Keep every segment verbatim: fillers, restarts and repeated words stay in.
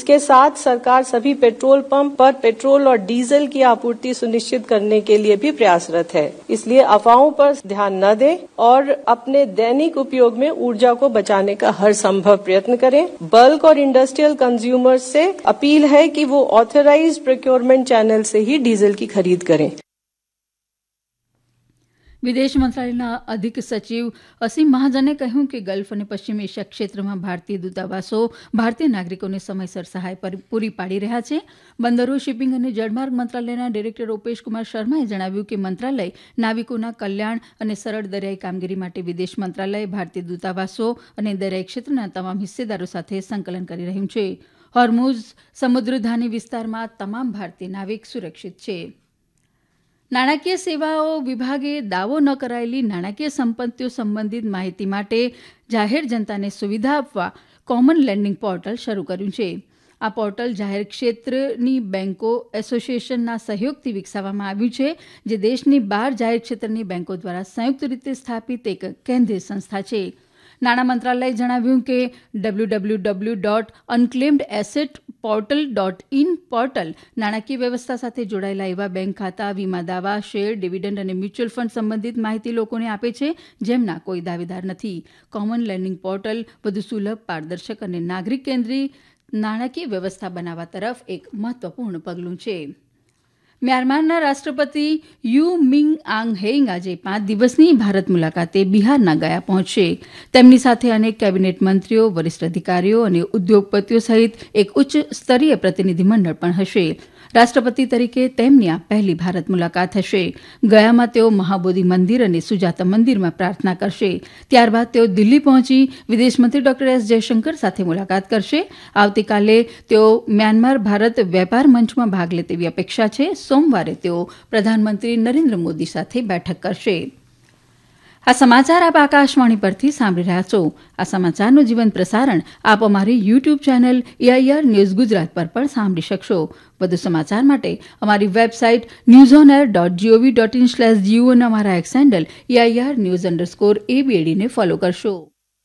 इसके साथ सरकार सभी पेट्रोल पंप पर पेट्रोल और डीजल की आपूर्ति सुनिश्चित करने के लिए भी प्रयासरत है। इसलिए अफवाहों पर ध्यान न दें और अपने दैनिक उपयोग में ऊर्जा को बचाने का हर संभव प्रयत्न करें। बल्क और इंडस्ट्रियल कंज्यूमर्स से अपील है कि वो ऑथराइज्ड प्रोक्योरमेंट चैनल से ही डीजल की खरीद करें। વિદેશ મંત્રાલયના અધિક સચિવ અસીમ મહાજને કહ્યું કે ગલ્ફ અને પશ્ચિમ એશિયા ક્ષેત્રમાં ભારતીય દૂતાવાસો ભારતીય નાગરિકોને સમયસર સહાય પૂરી પાડી રહ્યા છે. બંદરો, શિપિંગ અને જળમાર્ગ મંત્રાલયના ડિરેક્ટર રૂપેશ કુમાર શર્માએ જણાવ્યું કે મંત્રાલય નાવિકોના કલ્યાણ અને સરળ દરિયાઈ કામગીરી માટે વિદેશ મંત્રાલય, ભારતીય દૂતાવાસો અને દરિયાઈ ક્ષેત્રના તમામ હિસ્સેદારો સાથે સંકલન કરી રહ્યું છે. હોર્મુઝ સમુદ્રધાની વિસ્તારમાં તમામ ભારતીય નાવિક સુરક્ષિત છે. નાણાકીય સેવાઓ વિભાગે દાવો ન કરાયેલી નાણાકીય સંપત્તિઓ સંબંધિત માહિતી માટે જાહેર જનતાને સુવિધા આપવા કોમન લેન્ડિંગ પોર્ટલ શરૂ કર્યું છે. આ પોર્ટલ જાહેર ક્ષેત્રની બેન્કો એસોસિએશનના સહયોગથી વિકસાવવામાં આવ્યું છે, જે દેશની બાર જાહેર ક્ષેત્રની બેન્કો દ્વારા સંયુક્ત રીતે સ્થાપિત એક કેન્દ્રીય સંસ્થા છે. નાણાં મંત્રાલયે જણાવ્યું કે W W W dot અનક્લેમ્ડ asset portal dot in portal નાણાકીય વ્યવસ્થા સાથે જોડાયેલા એવા બેંક ખાતા, વીમા દાવા, શેર, ડિવિડન્ડ અને મ્યુચ્યુઅલ ફંડ સંબંધિત માહિતી લોકોને આપે છે જેમના કોઈ દાવેદાર નથી. કોમન લેન્ડિંગ પોર્ટલ વધુ સુલભ, પારદર્શક અને નાગરિક કેન્દ્રિત નાણાકીય વ્યવસ્થા બનાવવા તરફ એક મહત્વપૂર્ણ પગલું છે. મ્યાનમારના રાષ્ટ્રપતિ યુ મિંગ આંગ હેઇંગ આજે પાંચ દિવસની ભારત મુલાકાતે બિહારના ગયા પહોંચશે. તેમની સાથે અનેક કેબિનેટ મંત્રીઓ, વરિષ્ઠ અધિકારીઓ અને ઉદ્યોગપતિઓ સહિત એક ઉચ્ચ સ્તરીય પ્રતિનિધિમંડળ પણ હશે. રાષ્ટ્રપતિ તરીકે તેમની આ પહેલી ભારત મુલાકાત હશે. ગયામાં તેઓ મહાબોધિ મંદિર અને સુજાતા મંદિરમાં પ્રાર્થના કરશે. ત્યારબાદ તેઓ દિલ્હી પહોંચી વિદેશમંત્રી ડોક્ટર એસ જયશંકર સાથે મુલાકાત કરશે. આવતીકાલે તેઓ મ્યાનમાર ભારત વેપાર મંચમાં ભાગ લે તેવી અપેક્ષા છે. સોમવારે તેઓ પ્રધાનમંત્રી નરેન્દ્ર મોદી સાથે બેઠક કરશે. આ સમાચાર આપ આકાશવાણી પરથી સાંભળી રહ્યા છો. આ સમાચારનું જીવંત પ્રસારણ આપ અમારી YouTube channel AIR news Gujarat પર પણ સાંભળી શકશો. વધુ સમાચાર માટે અમારી website news on air dot GOV dot in slash Jio અને અમારા x handle AIR news underscore એબીએડીને follow કરશો.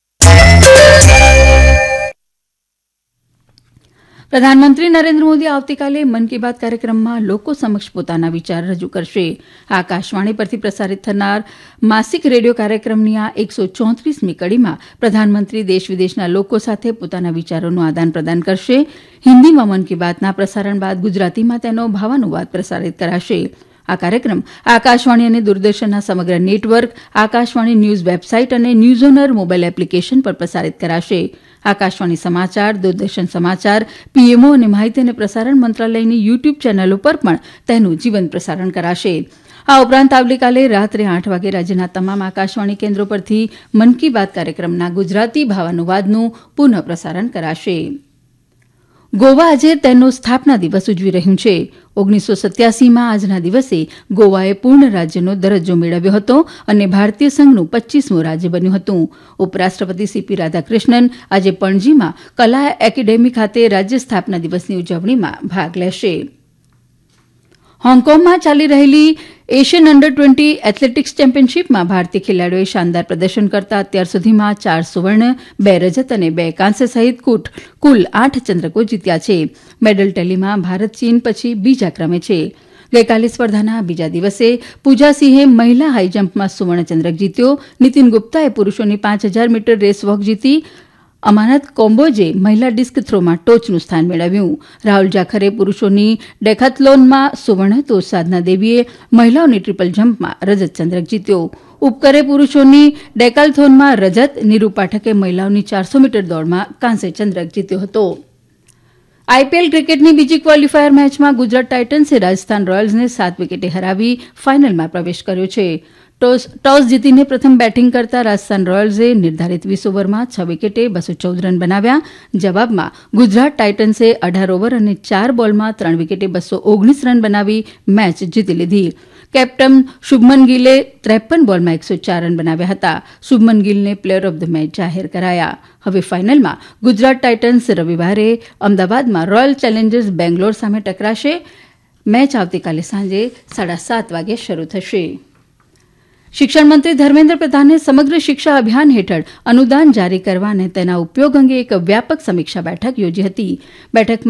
પ્રધાનમંત્રી નરેન્દ્ર મોદી આવતીકાલે મન કી બાત કાર્યક્રમમાં લોકો સમક્ષ પોતાના વિચાર રજૂ કરશે. આકાશવાણી પરથી પ્રસારિત થનાર માસિક રેડિયો કાર્યક્રમની આ એકસો ચોત્રીસમી કડીમાં પ્રધાનમંત્રી દેશ વિદેશના લોકો સાથે પોતાના વિચારોનું આદાન પ્રદાન કરશે. હિન્દીમાં મન કી બાતના પ્રસારણ બાદ ગુજરાતીમાં તેનો ભાવાનુવાદ પ્રસારિત કરાશે. આ કાર્યક્રમ આકાશવાણી અને દૂરદર્શનના સમગ્ર નેટવર્ક, આકાશવાણી ન્યૂઝ વેબસાઇટ અને news on air mobile application પર પ્રસારિત કરાશે. આકાશવાણી સમાચાર, દૂરદર્શન સમાચાર, પીએમઓ અને માહિતી અને પ્રસારણ મંત્રાલયની યુટ્યુબ ચેનલો પર પણ તેનું જીવંત પ્રસારણ કરાશે. આ ઉપરાંત આવતીકાલે રાત્રે આઠ વાગે રાજ્યના તમામ આકાશવાણી કેન્દ્રો પરથી મન કી બાત કાર્યક્રમના ગુજરાતી ભાવાનુવાદનું પુનઃ પ્રસારણ કરાશે. ગોવા આજે તેનો સ્થાપના દિવસ ઉજવી રહ્યું છે. ઓગણીસો સત્યાસીમાં આજના દિવસે ગોવાએ પૂર્ણ રાજ્યનો દરજ્જો મેળવ્યો હતો અને ભારતીય સંઘનું પચ્ચીસમું રાજ્ય બન્યું હતું. ઉપરાષ્ટ્રપતિ સીપી રાધાકૃષ્ણન આજે પણજીમાં કલા એકેડેમી ખાતે રાજ્ય સ્થાપના દિવસની ઉજવણીમાં ભાગ લેશે. હોંગકોંગમાં ચાલી રહેલી એશિયન અંડર ટ્વેન્ટી એથ્લેટિક્સ ચેમ્પિયનશીપમાં ભારતીય ખેલાડીઓએ શાનદાર પ્રદર્શન કરતા અત્યાર સુધીમાં ચાર સુવર્ણ, બે રજત અને બે કાંસ્ય સહિત કુલ આઠ ચંદ્રકો જીત્યા છે. મેડલ ટેલીમાં ભારત ચીન પછી બીજા ક્રમે છે. ગઈકાલે સ્પર્ધાના બીજા દિવસે પૂજા સિંહે મહિલા હાઈજમ્પમાં સુવર્ણ ચંદ્રક જીત્યો. નીતિન ગુપ્તાએ પુરૂષોની પાંચ હજાર મીટર રેસ વોક જીતી. અમાનત કોમ્બોજે મહિલા ડિસ્ક થ્રોમાં ટોચનું સ્થાન મેળવ્યું. રાહુલ જાખરે પુરૂષોની ડેકાથલોનમાં સુવર્ણ તો સાધના દેવીએ મહિલાઓની ટ્રિપલ જમ્પમાં રજત ચંદ્રક જીત્યો. ઉપકરે પુરૂષોની ડેકાથલોનમાં રજત, નીરુ પાઠકે મહિલાઓની ચારસો મીટર દોડમાં કાંસ્ય ચંદ્રક જીત્યો હતો. આઈપીએલ ક્રિકેટની બીજી ક્વોલિફાયર મેચમાં ગુજરાત ટાઇટન્સે રાજસ્થાન રોયલ્સને સાત વિકેટે હરાવી ફાઇનલમાં પ્રવેશ કર્યો છે. ટોસ ટોસ જીતીને પ્રથમ બેટિંગ કરતા રાજસ્થાન રોયલ્સે નિર્ધારિત વીસ ઓવરમાં છ વિકેટે બસો ચૌદ રન બનાવ્યા. જવાબમાં ગુજરાત ટાઇટન્સે અઢાર ઓવર અને ચાર બોલમાં ત્રણ વિકેટે બસો ઓગણીસ રન બનાવી મેચ જીતી લીધી. કેપ્ટન શુભમન ગિલે ત્રેપન બોલમાં એકસો ચાર રન બનાવ્યા હતા. Shubman ગિલને player of the match જાહેર કરાયા. હવે ફાઇનલમાં ગુજરાત ટાઇટન્સ રવિવારે અમદાવાદમાં રોયલ ચેલેન્જર્સ બેંગ્લોર સામે ટકરાશે. મેચ આવતીકાલે સાંજે સાડા સાત વાગે શરૂ થશે. શિક્ષણ મંત્રી ધર્મેન્દ્ર પ્રધાને સમગ્ર શિક્ષા અભિયાન હેઠળ અનુદાન જારી કરવા અને તેના ઉપયોગ અંગે એક વ્યાપક સમીક્ષા બેઠક યોજી હતી. બેઠકમાં